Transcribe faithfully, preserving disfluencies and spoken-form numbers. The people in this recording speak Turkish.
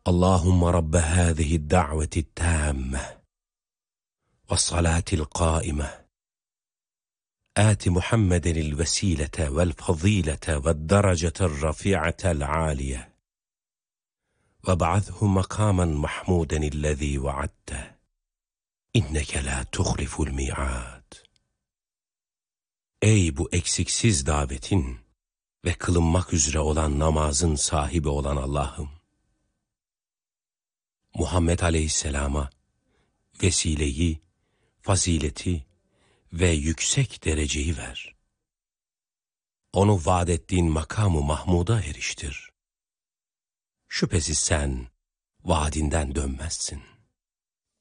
Allahümme Rabbe hâzihi da'veti tâmme ve salâtil qâime âti Muhammedenil vesilete vel fazilete ve derecetel rafi'atel âliye ve ba'athu makamen mahmudenillezî vaadte inneke la tuhliful mi'ad. Ey bu eksiksiz davetin ve kılınmak üzere olan namazın sahibi olan Allah'ım, Muhammed Aleyhisselam'a vesileyi, fazileti ve yüksek dereceyi ver. Onu vaad ettiğin makamı Mahmud'a eriştir. Şüphesiz sen vaadinden dönmezsin.